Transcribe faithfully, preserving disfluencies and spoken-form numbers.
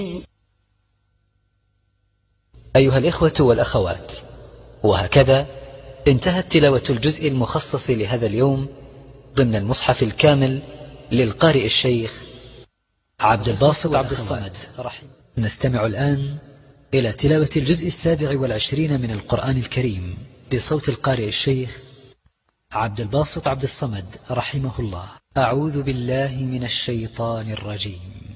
أيها الإخوة والأخوات، وهكذا انتهت تلاوة الجزء المخصص لهذا اليوم ضمن المصحف الكامل للقارئ الشيخ عبد الباسط عبد الصمد. نستمع الآن إلى تلاوة الجزء السابع والعشرين من القرآن الكريم بصوت القارئ الشيخ عبد الباسط عبد الصمد رحمه الله. أعوذ بالله من الشيطان الرجيم.